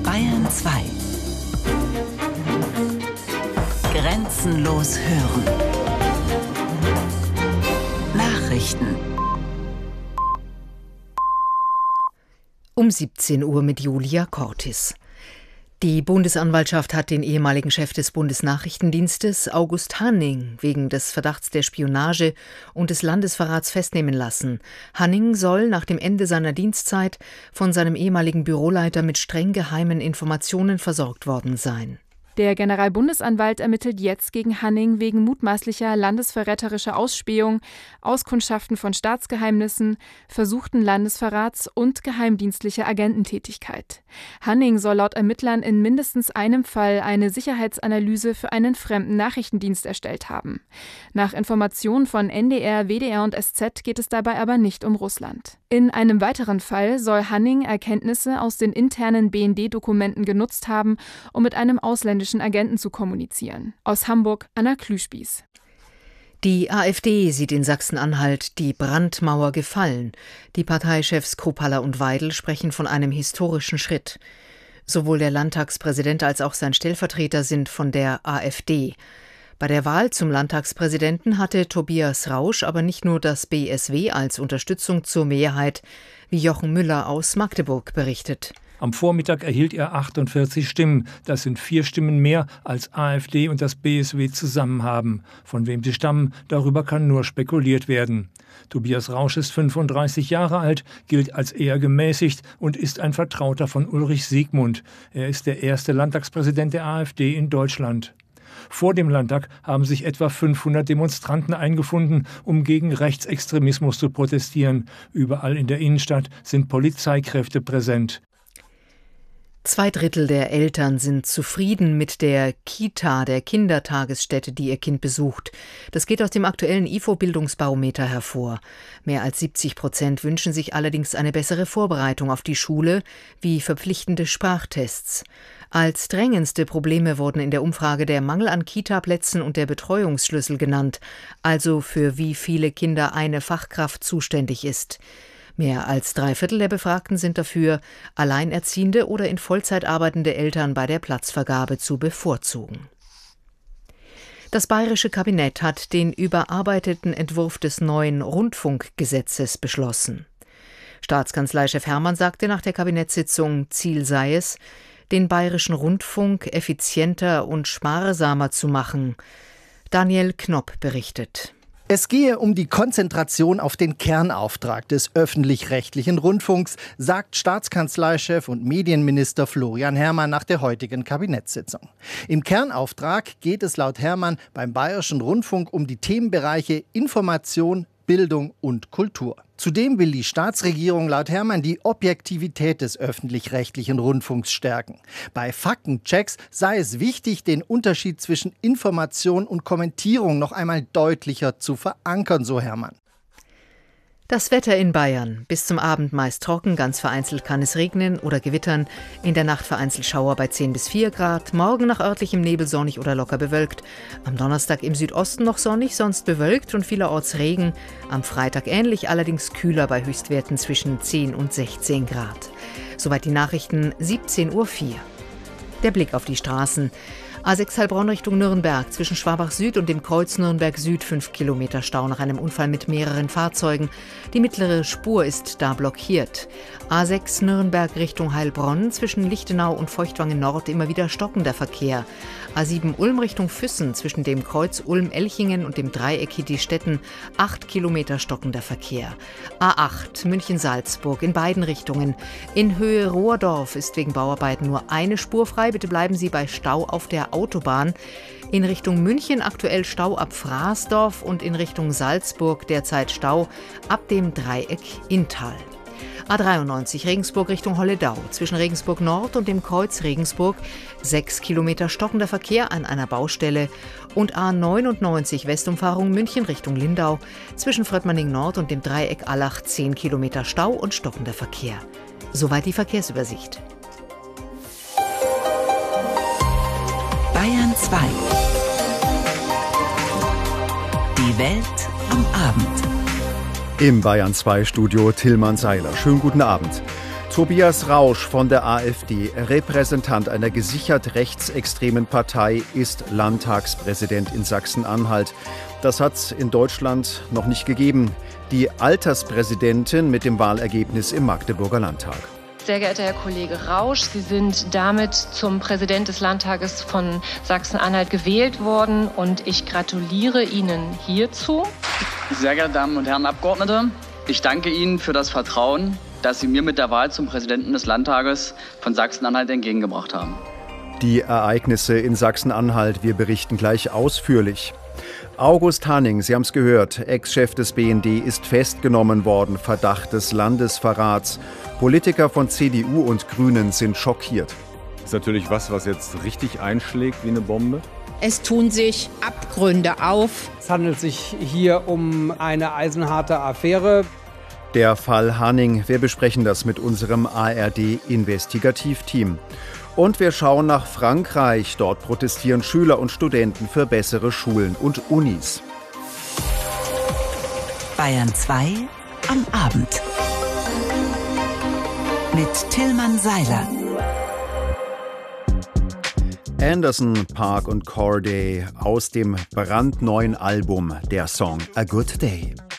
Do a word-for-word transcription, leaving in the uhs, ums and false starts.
Bayern zwei. Grenzenlos hören. Nachrichten. Um siebzehn Uhr mit Julia Cortis. Die Bundesanwaltschaft hat den ehemaligen Chef des Bundesnachrichtendienstes, August Hanning, wegen des Verdachts der Spionage und des Landesverrats festnehmen lassen. Hanning soll nach dem Ende seiner Dienstzeit von seinem ehemaligen Büroleiter mit streng geheimen Informationen versorgt worden sein. Der Generalbundesanwalt ermittelt jetzt gegen Hanning wegen mutmaßlicher landesverräterischer Ausspähung, Auskundschaften von Staatsgeheimnissen, versuchten Landesverrats und geheimdienstlicher Agententätigkeit. Hanning soll laut Ermittlern in mindestens einem Fall eine Sicherheitsanalyse für einen fremden Nachrichtendienst erstellt haben. Nach Informationen von N D R, W D R und S Z geht es dabei aber nicht um Russland. In einem weiteren Fall soll Hanning Erkenntnisse aus den internen B N D-Dokumenten genutzt haben, um mit einem ausländischen Agenten zu kommunizieren. Aus Hamburg, Anna Klüspieß. Die AfD sieht in Sachsen-Anhalt die Brandmauer gefallen. Die Parteichefs Kruppalla und Weidel sprechen von einem historischen Schritt. Sowohl der Landtagspräsident als auch sein Stellvertreter sind von der AfD. Bei der Wahl zum Landtagspräsidenten hatte Tobias Rausch aber nicht nur das B S W als Unterstützung zur Mehrheit, wie Jochen Müller aus Magdeburg berichtet. Am Vormittag erhielt er achtundvierzig Stimmen. Das sind vier Stimmen mehr, als AfD und das B S W zusammen haben. Von wem sie stammen, darüber kann nur spekuliert werden. Tobias Rausch ist fünfunddreißig Jahre alt, gilt als eher gemäßigt und ist ein Vertrauter von Ulrich Siegmund. Er ist der erste Landtagspräsident der AfD in Deutschland. Vor dem Landtag haben sich etwa fünfhundert Demonstranten eingefunden, um gegen Rechtsextremismus zu protestieren. Überall in der Innenstadt sind Polizeikräfte präsent. Zwei Drittel der Eltern sind zufrieden mit der Kita, der Kindertagesstätte, die ihr Kind besucht. Das geht aus dem aktuellen I F O-Bildungsbarometer hervor. Mehr als siebzig Prozent wünschen sich allerdings eine bessere Vorbereitung auf die Schule, wie verpflichtende Sprachtests. Als drängendste Probleme wurden in der Umfrage der Mangel an Kita-Plätzen und der Betreuungsschlüssel genannt, also für wie viele Kinder eine Fachkraft zuständig ist. Mehr als drei Viertel der Befragten sind dafür, alleinerziehende oder in Vollzeit arbeitende Eltern bei der Platzvergabe zu bevorzugen. Das bayerische Kabinett hat den überarbeiteten Entwurf des neuen Rundfunkgesetzes beschlossen. Staatskanzleichef Hermann sagte nach der Kabinettssitzung, Ziel sei es, den bayerischen Rundfunk effizienter und sparsamer zu machen. Daniel Knopp berichtet. Es gehe um die Konzentration auf den Kernauftrag des öffentlich-rechtlichen Rundfunks, sagt Staatskanzleichef und Medienminister Florian Herrmann nach der heutigen Kabinettssitzung. Im Kernauftrag geht es laut Herrmann beim Bayerischen Rundfunk um die Themenbereiche Information, Bildung und Kultur. Zudem will die Staatsregierung laut Herrmann die Objektivität des öffentlich-rechtlichen Rundfunks stärken. Bei Faktenchecks sei es wichtig, den Unterschied zwischen Information und Kommentierung noch einmal deutlicher zu verankern, so Herrmann. Das Wetter in Bayern. Bis zum Abend meist trocken, ganz vereinzelt kann es regnen oder gewittern. In der Nacht vereinzelt Schauer bei zehn bis vier Grad. Morgen nach örtlichem Nebel sonnig oder locker bewölkt. Am Donnerstag im Südosten noch sonnig, sonst bewölkt und vielerorts Regen. Am Freitag ähnlich, allerdings kühler bei Höchstwerten zwischen zehn und sechzehn Grad. Soweit die Nachrichten, siebzehn Uhr vier. Der Blick auf die Straßen. A sechs Heilbronn Richtung Nürnberg, zwischen Schwabach Süd und dem Kreuz Nürnberg Süd fünf Kilometer Stau nach einem Unfall mit mehreren Fahrzeugen. Die mittlere Spur ist da blockiert. A sechs Nürnberg Richtung Heilbronn, zwischen Lichtenau und Feuchtwangen Nord immer wieder stockender Verkehr. A sieben Ulm Richtung Füssen, zwischen dem Kreuz Ulm-Elchingen und dem Dreieck Hitti-Stetten acht Kilometer stockender Verkehr. A acht München-Salzburg in beiden Richtungen. In Höhe Rohrdorf ist wegen Bauarbeiten nur eine Spur frei. Bitte bleiben Sie bei Stau auf der Autobahn. In Richtung München aktuell Stau ab Fraßdorf und in Richtung Salzburg derzeit Stau ab dem Dreieck Inntal. A dreiundneunzig Regensburg Richtung Holledau, zwischen Regensburg Nord und dem Kreuz Regensburg sechs Kilometer stockender Verkehr an einer Baustelle und A neunundneunzig Westumfahrung München Richtung Lindau, zwischen Fröttmanning Nord und dem Dreieck Allach zehn Kilometer Stau und stockender Verkehr. Soweit die Verkehrsübersicht. Bayern zwei. Die Welt am Abend. Im Bayern zwei Studio Tillmann Seiler. Schönen guten Abend. Tobias Rausch von der AfD, Repräsentant einer gesichert rechtsextremen Partei, ist Landtagspräsident in Sachsen-Anhalt. Das hat es in Deutschland noch nicht gegeben. Die Alterspräsidentin mit dem Wahlergebnis im Magdeburger Landtag. Sehr geehrter Herr Kollege Rausch, Sie sind damit zum Präsident des Landtages von Sachsen-Anhalt gewählt worden und ich gratuliere Ihnen hierzu. Sehr geehrte Damen und Herren Abgeordnete, ich danke Ihnen für das Vertrauen, das Sie mir mit der Wahl zum Präsidenten des Landtages von Sachsen-Anhalt entgegengebracht haben. Die Ereignisse in Sachsen-Anhalt, wir berichten gleich ausführlich. August Hanning, Sie haben es gehört, Ex-Chef des B N D, ist festgenommen worden, Verdacht des Landesverrats. Politiker von C D U und Grünen sind schockiert. Das ist natürlich was, was jetzt richtig einschlägt wie eine Bombe. Es tun sich Abgründe auf. Es handelt sich hier um eine eisenharte Affäre. Der Fall Hanning, wir besprechen das mit unserem A R D-Investigativteam. Und wir schauen nach Frankreich. Dort protestieren Schüler und Studenten für bessere Schulen und Unis. Bayern zwei am Abend. Mit Tillmann Seiler. Anderson, Park und Corday aus dem brandneuen Album, der Song A Good Day.